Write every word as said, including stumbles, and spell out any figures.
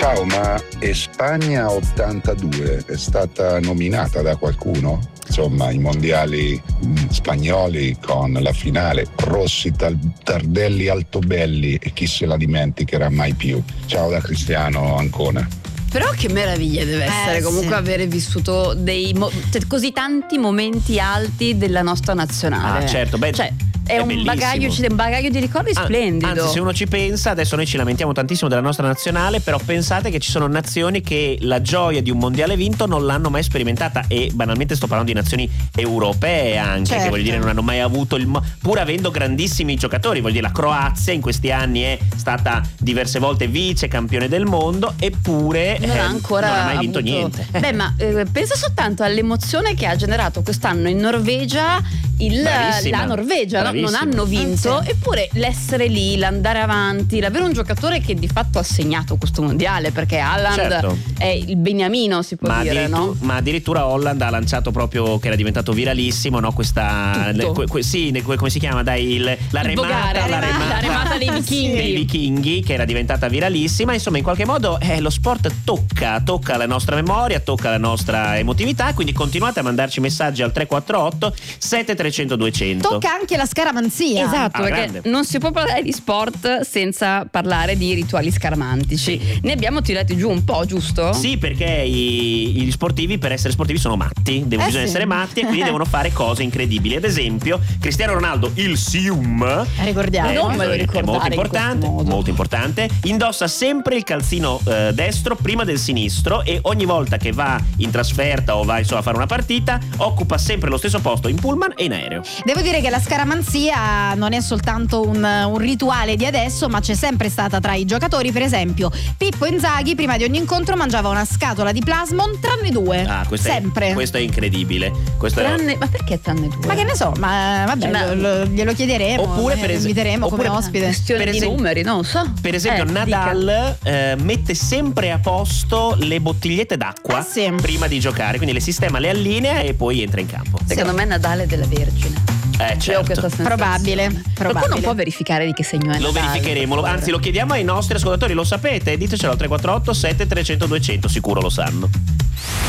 Ciao, ma è Spagna ottantadue è stata nominata da qualcuno? Insomma, i mondiali mh, spagnoli con la finale Rossi, Tardelli, Altobelli e chi se la dimenticherà mai più. Ciao da Cristiano Ancona. Però che meraviglia deve essere eh, comunque sì. avere vissuto dei mo- cioè, così tanti momenti alti della nostra nazionale. Ah, certo, beh, cioè, è, è un bellissimo. bagaglio, c'è un bagaglio di ricordi Ah, splendido. Anzi, se uno ci pensa, adesso noi ci lamentiamo tantissimo della nostra nazionale, però pensate che ci sono nazioni che la gioia di un mondiale vinto non l'hanno mai sperimentata, e banalmente sto parlando di nazioni europee anche, certo. che voglio dire non hanno mai avuto il mo- pur avendo grandissimi giocatori. Voglio dire, la Croazia in questi anni è stata diverse volte vice campione del mondo, eppure non eh, ha ancora non ha mai vinto avuto... niente. Beh, ma eh, pensa soltanto all'emozione che ha generato quest'anno in Norvegia il, Bravissima. la Norvegia, no? Non Bravissima. hanno vinto, Ah, sì. eppure l'essere lì, l'andare avanti, l'avere un giocatore che di fatto ha segnato questo mondiale, perché Haaland Certo. è il beniamino, si può Ma, dire, addirittura, no? ma addirittura Holland ha lanciato proprio, che era diventato viralissimo, no? Questa Tutto. le- que- que- sì, ne- come si chiama? Dai, il- la Il remata, vogare, la la remata, remata, la remata dei vichinghi. dei vichinghi, che era diventata viralissima. Insomma, in qualche modo eh, lo sport tocca, tocca la nostra memoria, tocca la nostra emotività. Quindi continuate a mandarci messaggi al tre quattro otto sette tre zero zero due zero zero. Tocca anche la scaramanzia. Esatto, Ah, perché grande. non si può parlare di sport senza parlare di rituali scaramantici. Ne abbiamo tirati giù un po', giusto? Sì, perché i- gli sportivi, per essere sportivi, sono matti, devono Eh bisogna sì. essere matti, e quindi devono fare cose incredibili. Ad esempio, Cristiano Ronaldo, il Sium, Ricordiamo. Non me lo è ricordare molto in importante, questo modo. molto importante. Indossa sempre il calzino eh, destro prima del sinistro, e ogni volta che va in trasferta o va insomma a fare una partita occupa sempre lo stesso posto in pullman e in aereo. Devo dire che la scaramanzia non è soltanto un, un rituale di adesso, ma c'è sempre stata tra i giocatori. Per esempio, Pippo Inzaghi prima di ogni incontro mangiava una scatola di plasmon, tranne due. Ah, questo è, sempre. questo è incredibile. Questo è- Tranne- ma perché tranne due? Ma che ne so, ma vabbè, Ma- lo- lo- glielo chiederemo. Oppure, eh, per lo es- inviteremo oppure- come ospite. Questione per di esempio- numeri, non so. Per esempio, Eh, Nadal eh, mette sempre a posto le bottigliette d'acqua Ah, sì. prima di giocare, quindi le sistema, le allinea e poi entra in campo. dica. Secondo me Nadale della Vergine. Eh, Io ho certo. questa sensazione. Probabile, Qualcuno probabile. può verificare di che segno è Lo Nadale, verificheremo, per lo- anzi favore? lo chiediamo ai nostri ascoltatori, lo sapete? Ditecelo al tre quattro otto sette tre zero zero due zero zero, sicuro lo sanno.